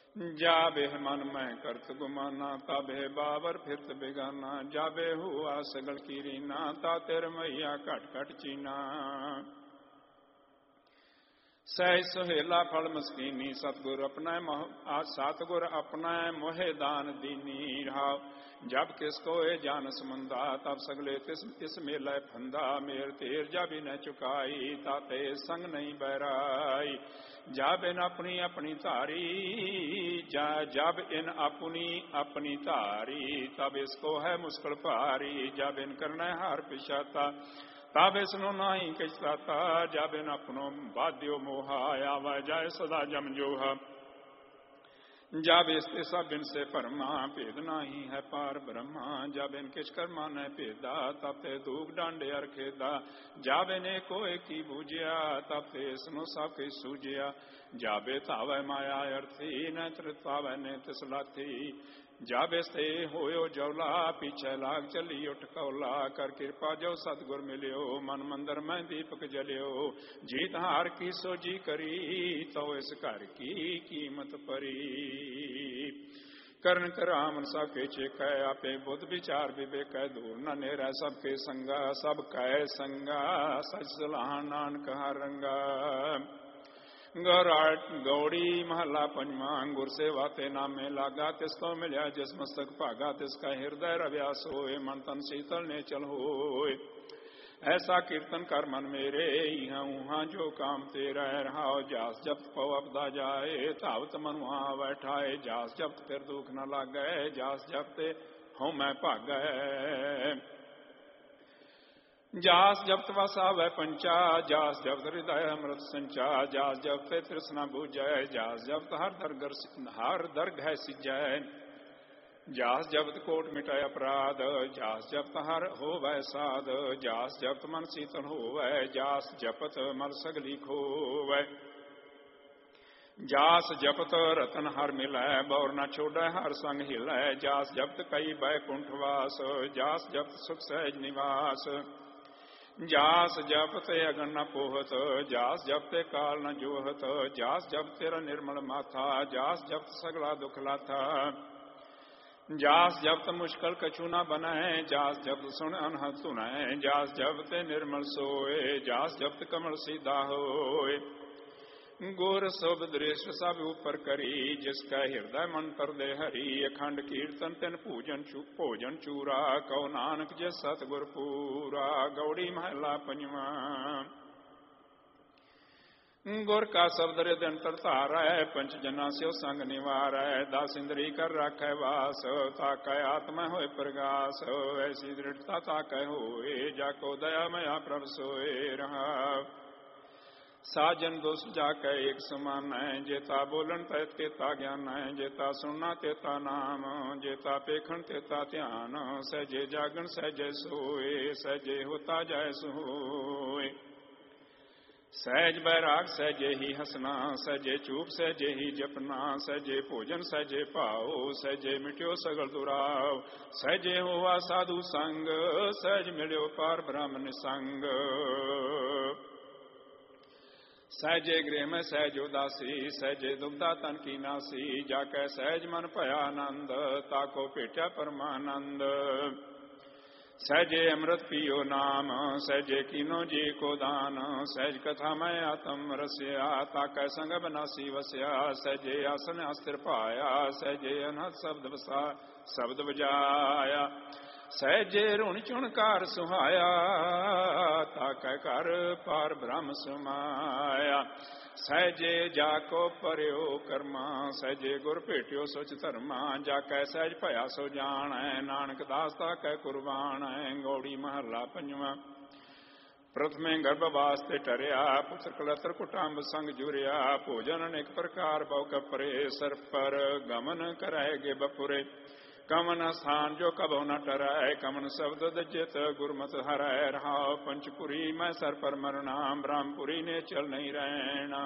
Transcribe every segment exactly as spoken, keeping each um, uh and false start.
जाबे मन मैं करत गुमाना ताबे बाबर फिरत बेगाना। जाबे हुआ सगल की रीना ता तेर मैया घट घट चीना। सहज सुहेला फल मस्कीनी सतगुर अपना सतगुर अपना मोहे दान दीनी। राव जब किसको ए जान समंदा तब सगले तिस तिस मेला फंदा। मेर तेर जब न चुकाई ताते संग नहीं बहराई। जब इन अपनी अपनी धारी जा जब इन अपनी अपनी धारी तब इसको है मुश्किल भारी। जब इन करना हार पिछाता तब इसनो नाही किछताता। जब इन अपनो बाध्यो मोहा आवा जाए सदा जम जोहा। जब इसते सब इनसे परमा भेद नाही है पार ब्रह्मा। जब इन किस कर्मा न भेदा तब ते दूग डांडे अर खेदा। जब इने कोई की बूझिया तब ते इसनो सब के सूझिया। जाबे तावे माया अर्थी न त्रितावे ने तिसलाथी। जब इसते होयो जौला पीछे लाग चली उठ कौला। कर कृपा जो सतगुर मिलियो मन मंदिर में दीपक जलियो। जीत हार की सोजी करी तो इस घर की कीमत परी। करण करामन सब के चेक आपे बुद्ध विचार विवेक दूर न नेरा सबके संगा। सब कह संगा सच सलाह नानक हर रंगा। गौराट गौड़ी महला पंजवा। गुर सेवा ते नामे लागा तिसको मिलिया जिस मस्तक भागा। तिसका हृदय रव्यास होए मन तन शीतल ने चल होए। ऐसा कीर्तन कर मन मेरे यहाँ उहाँ जो काम तेरा रहाओ। जास जब पौ अपदा जाए तावत मन वहाँ बैठाए। जास जब फिर दुख न लागे जास जब ते हूँ मैं भागे। जास जप्त वसा वह पंचा जास जप्त हृदय अमृत संचा। जास जप्त तृष्णा बूझय जास जप्त हर दर्ग हर दर्ग है सिजय। जास जप्त कोट मिटाय अपराध जास जप्त हर हो वह साध। जास जप्त मन शीतल हो वह जास जपत मल सगली खो वह। जास जपत रतन हर मिलय बौर न छोड़ै हर संग हिलय। जास जप्त कई बैकुंठवास जास जप्त सुख सहज निवास। जास जपते अगन न पोहत जास जपते काल न जोहत। जास जप तेरा निर्मल माथा जास जपत सगला दुख लाथा। जास जपत मुश्किल कछु न बनय जास जपत सुन अनहद सुनय। जास जपते निर्मल सोए जास जपत कमल सीधा होए। गुर सब दृश्य सब ऊपर करी जिसका हृदय मन कर दे हरि। अखंड कीर्तन तिन पूजन चू भोजन चूरा कौ नानक जिस सतगुर पूरा। गौड़ी महला पंजवा। गुर का शब्द हृदय तरतार है पंच जना से संग निवार है। दास इंद्री कर राखै वास ताकै आत्मा होए प्रगास। ऐसी दृढ़ता ताकै होए जाको दया मया प्रभ सोए रहा। साजन दोष जाके एक समान है जेता बोलन तैत तेता ज्ञान है। जेता सुनना तेता नाम जेता पेखन तेता ध्यान। सहजे जागन सहजे सोए सहजे होता जाय सोए। सहज बैराग सहजे ही हंसना सहजे चूप सहजे ही जपना। सहजे भोजन सहजे पाओ सहजे मिट्यो सगल दुराव। सहजे हुआ साधु संग सहज मिल्यो पार ब्रह्म निसंग। सहजे गृह में सहज उदासी सहजे दुबदा तन की नासी। जाकै सहज मन भया आनंद ताको भेटा परमानंद। सहजे अमृत पियो नाम सहजे कीनो जी को दान। सहज कथा में आत्म रस्या ताकै संग बनासी वस्या। सहजे आसन अस्थिर पाया सहजे अनहद शब्द वसा शब्द बजाया। सहजे रुण चुणकार सुहाया ताकै कर पार ब्रह्म समाया। सहजे जाको पर्यो कर्मा सहजे गुर भेटियो सोच धर्मा। जाकै सहज भया सो जान नानक दास ताकै कुर्बान। गौड़ी महला पंजवा। प्रथमे गर्भवास ते टरिया पुत्र कलत्र कुटांब संग जुरिया। भोजन अनेक प्रकार बहु कपरे सर पर गमन कराएगे बपुरे। कमन स्थान जो कबो न टराय कमन शब्द दजित गुरमत हराय। रहाओ पंचपुरी मैं सर पर मरना ब्रह्मपुरी ने चल नहीं रहना।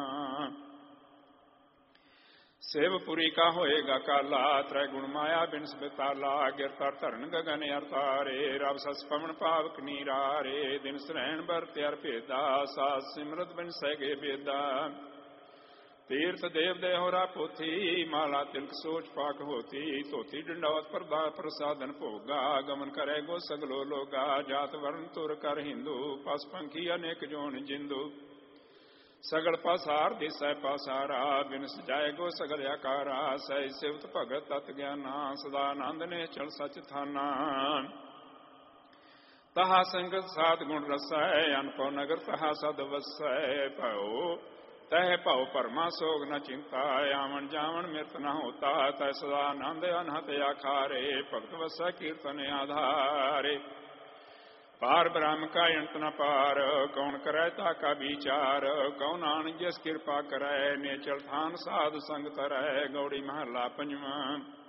सेवपुरी का होएगा काला त्रय गुण माया बिन बेताला। गिरतर धरन गगन अरतारे रब सस पवन पावक नीरारे। दिन श्रैण बर त्यार भेदा सास सिमरत बिन सहगे बेदा। तीर्थ देव दे होरा पोथी, माला तिलक सोच पाक होती। धोती डंडौत परदा प्रसादन भोगा, गमन करे गो सगलो लोगा। जात वर्ण तुर कर हिंदू, पस पंखी अनेक जोन जिंदू। सगल पासार दिसै पासारा, बिन सजाए गो सगल आकारा। सै सिवत भगत तत् ज्ञाना, सदानंद ने चल सच थाना। तहा संगत सात गुण रसै, अनपव नगर तहा सद वसै। भओ तह भव परमा सोग न चिंता, आवन जावन मृत न होता। तह सदानंद अनहत आखारे, भगत वसै कीर्तन आधारे। पार ब्रह्म का अंत न पार, कौन करे ताका विचार। कौन आन जिस कृपा करे, नेचल थान साध संग तरह। गौड़ी महला पंजवा।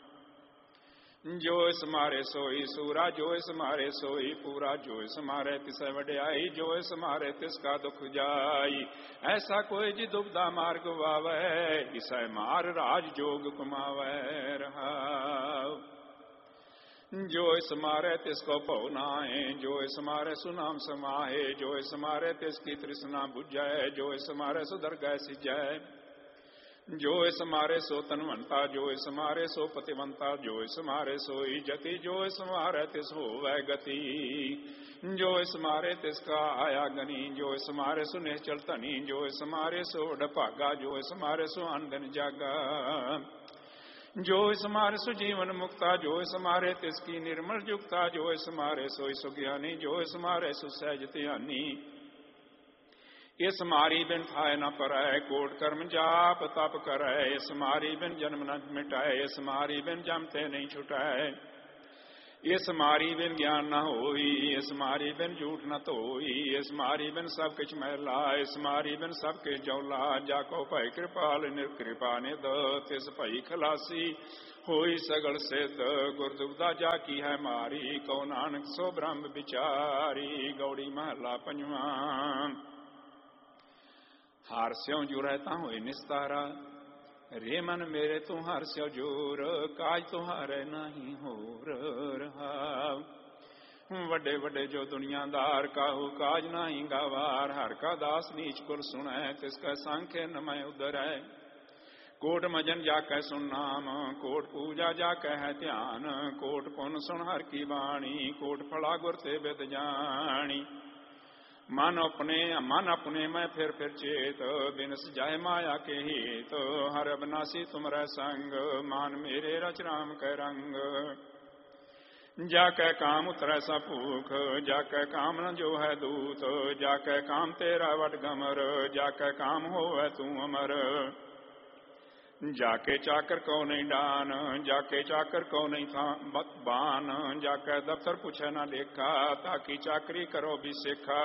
जो इस मारे सोई सूरा, जो इस मारे सोई पूरा। जो इस मारे तिसै वड्याई, जो इस मारे तिसका दुख जाई। ऐसा कोई जी दुबदा मार्ग वावै, इसै मार राज जोग कुमावै रहाव। जो इस मारे तिसको भव नाहे, जो इस मारे सुनाम समाहे। जो इस मारे तिसकी तृष्णा बुझै, जो इस मारे सुदरगह सिजै। जो इस मारे सो तनवंता, जो इस मारे सो पतिवंता। जो इस मारे सोई जति, जो इस मारे तिस होवै गति। जो इस मारे तिसका आया गनी, जो इस मारे सो निश्चल धनी। जो इस मारे सो ढभागा, जो इस मारे सो आनंदन जागा। जो इस मारे सो जीवन मुक्ता, जो इस मारे तिसकी निर्मल युक्ता। जो इस मारे सोई सुज्ञानी, जो इस मारे सो सहज ध्यानी। इस मारी बिन थाय न परै, कोट कर्म जाप तप करै। इस मारी बिन जन्म न मिटाए, इस मारी बिन जमते नहीं छुटाए। इस मारी बिन ज्ञान न होई, इस मारी बिन झूठ न धोई। इस मारी बिन सब किछ मैला, इस मारी बिन सब किछ जौला। जाको भई कृपाल निर्कृपा निध, तिस भई खलासी होई सगल सिद्ध। गुरदुबदा जा की है मारी, कौ नानक सो ब्रह्म विचारी। गौड़ी महला पंजवा। हार स्यों जो रहता होए निस्तारा, रे मन मेरे तू हर स्यो जोर। काज तुहारे नहीं होर रहाव। वड्डे वड्डे जो दुनियादार, काहू काज नहीं गावार। हर का दास नीच कुल सुनै, तिसका सांख्य न मैं उदर है। कोट मजन जाकै सुन नाम, कोट पूजा जाकै है ध्यान। कोट पुन सुन हर की बाणी, कोट फला गुर ते बिद जानी। मन अपने मन अपने मैं फिर फिर चेत, बिनस जाय माया के हेत। हर अविनाशी तुमरै संग, मान मेरे रच राम कै रंग। जाकै काम उतरै सा भूख, जाकै काम न जो है दूत। जाकै काम तेरा वट गमर, जाकै काम होवै तू अमर। जाके चाकर को नहीं डान, जाके चाकर को नहीं था बान। जाके दफ्तर पूछे ना लेखा, ताकि चाकरी करो भी सिखा।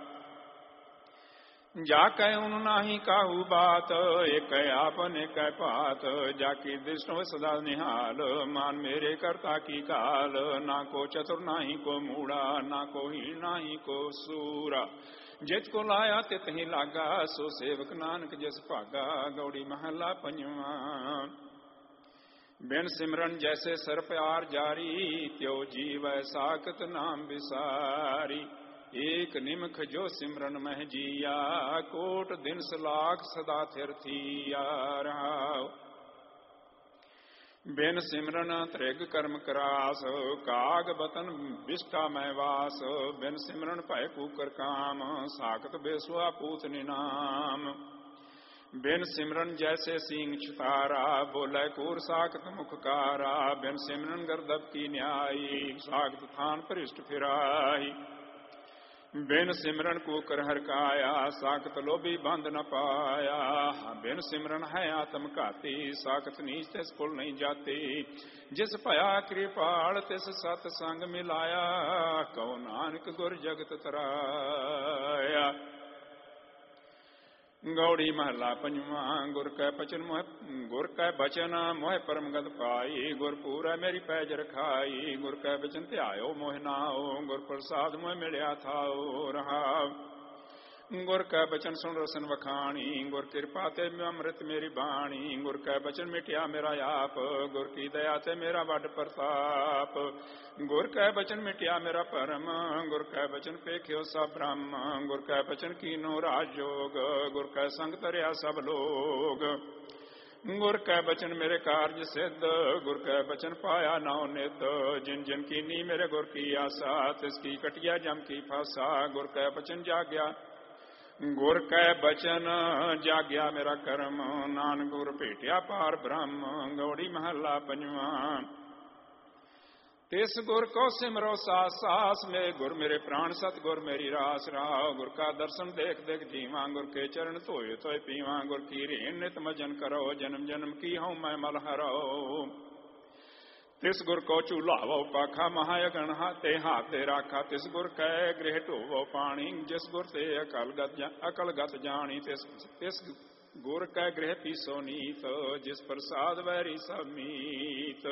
जाके उन नाही काहू बात, एक आपन एक पात। जाकी दृष्टो सदा निहाल, मान मेरे करता की काल। ना को चतुर नाही को मूड़ा, ना को ही नाही को सूरा। जित को लाया तित ही लागा, सो सेवक नानक जिस भागा। गौड़ी महला पंजवा। बिन सिमरन जैसे सर प्यार जारी, त्यो जीव साकत नाम विसारी। एक निमख जो सिमरन मह जिया, कोट दिन सलाख सदा थिर थिया रहाव। बिन सिमरन त्रिग कर्म करास, काग बतन विष्टा मैं वास। बिन सिमरन भय कूकर काम, साकत बेसुआ पूत निनाम। बिन सिमरन जैसे सींग छितारा, बोले कूर साकत मुखकारा। बिन सिमरन गर्दब की न्यायी, साकत थान पृष्ठ फिराई। बिन सिमरन कूकर हरकाया, साकत लोभी बंद न पाया। बिन सिमरन है आत्म घाती, साकत नीच तिस कुल नहीं जाती। जिस भया कृपाल तिस सत संग मिलाया, कहो नानक गुर जगत तराया। गौड़ी महला पंजवा। गुर कै बचन मोह गुर कै बचन मोह परम गत पाई। गुर पूरा मेरी पैज रखाई, गुर कै बचन ध्यायो मोह नाओ। गुर प्रसाद मोह मिलिया थाओ रहाव। ਗੁਰ ਕੈ ਬਚਨ ਸੁਣ ਰਸਨ ਵਖਾਣੀ, ਗੁਰ ਕਿਰਪਾ ਤੇ ਅੰਮ੍ਰਿਤ ਮੇਰੀ ਬਾਣੀ। ਗੁਰ ਕੈ ਬਚਨ ਮਿਟਿਆ ਮੇਰਾ ਆਪ, ਗੁਰ ਕੀ ਦਇਆ ਤੇ ਮੇਰਾ ਵੱਡ ਪ੍ਰਤਾਪ। ਗੁਰ ਕੈ ਬਚਨ ਮਿਟਿਆ ਮੇਰਾ ਭਰਮ, ਗੁਰ ਕੈ ਬਚਨ ਪੇਖਿਓ ਸਭ ਬ੍ਰਹਮ। ਗੁਰ ਕੈ ਬਚਨ ਕੀਨੋ ਰਾਜ ਜੋਗ, ਗੁਰ ਕੈ ਸੰਗ ਤਰਿਆ ਸਭ ਲੋਗ। ਗੁਰ ਕੈ ਬਚਨ ਮੇਰੇ ਕਾਰਜ ਸਿੱਧ, ਗੁਰ ਕੈ ਬਚਨ ਪਾਇਆ ਨਾਉ ਨਿਧ। ਜਿਨ ਜਿਨ ਕੀਨੀ ਮੇਰੇ ਗੁਰ ਕੀ ਆਸਾ, ਤਿਸ ਕੀ ਕਟਿਆ ਜਮ ਕੀ ਫਾਸਾ। ਗੁਰ ਕੈ ਬਚਨ ਜਾਗਿਆ, ਗੁਰ ਕੈ ਬਚਨ ਜਾਗਿਆ ਮੇਰਾ ਕਰਮ। ਨਾਨਕ ਗੁਰ ਭੇਟਿਆ ਪਾਰ ਬ੍ਰਹਮ। ਗੌੜੀ ਮਹੱਲਾ ਪੰਜਵਾਂ। ਤਿਸ ਗੁਰ ਕੋ ਸਿਮਰੋ ਸਾਸ ਸਾਸ, ਮੇ ਗੁਰ ਮੇਰੇ ਪ੍ਰਾਣ ਸਤ ਗੁਰ ਮੇਰੀ ਰਾਸ ਰਾਹ। ਗੁਰ ਕਾ ਦਰਸ਼ਨ ਦੇਖ ਦੇਖ ਜੀਵਾਂ, ਗੁਰ ਕੇ ਚਰਨ ਧੋਏ ਧੋਏ ਪੀਵਾਂ। ਗੁਰ ਕੀ ਰੇਣ ਨਿਤ ਮਜਨ ਕਰੋ, ਜਨਮ ਜਨਮ ਕੀ ਹਉ ਮੈਂ ਮਲ ਹਰੋ। ਤਿਸ ਗੁਰ ਕੋ ਝੂਲਾਵੋ ਪਾਖਾ, ਮਹਾਯਗਨ ਤੇ ਹਾਥੇ ਰਾਖਾ। ਤਿਸ ਗੁਰ ਕੈ ਗ੍ਰਹਿ ਢੋਵੋ ਪਾਣੀ, ਜਿਸ ਗੁਰ ਤੇ ਅਕਲ ਗਤ ਅਕਲ ਗਤ ਜਾਣੀ। ਤਿਸ ਤਿਸ ਗੁਰ ਕੈ ਗ੍ਰਹਿ ਪੀਸੋ ਨੀਤ, ਜਿਸ ਪ੍ਰਸਾਦ ਵੈਰੀ ਸਭ ਮੀਤ।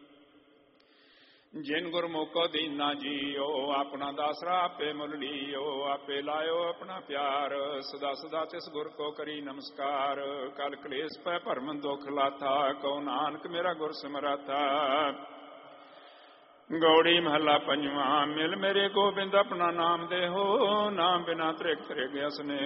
ਜਿਨ ਗੁਰਮੁਖੋ ਦੀਨਾ ਜੀਓ, ਆਪਣਾ ਦਾਸਰਾ ਆਪੇ ਮੁੱਲ ਲੀਓ। ਆਪੇ ਲਾਇਓ ਆਪਣਾ ਪਿਆਰ, ਸਦਾ ਸਦਾ ਤਿਸ ਗੁਰ ਕੋ ਕਰੀ ਨਮਸਕਾਰ। ਕਲ ਕਲੇਸ਼ ਪੈ ਭਰਮ ਦੁਖ ਲਾਥਾ, ਕਉ ਨਾਨਕ ਮੇਰਾ ਗੁਰ ਸਿਮਰਾਥਾ। ਗੌੜੀ ਮਹੱਲਾ ਪੰਜਵਾਂ। ਮਿਲ ਮੇਰੇ ਗੋਬਿੰਦ ਆਪਣਾ ਨਾਮ ਦੇਹੋ, ਨਾਮ ਬਿਨਾ ਤ੍ਰਿਗ ਤ੍ਰਿਗ ਅਸਨੇ।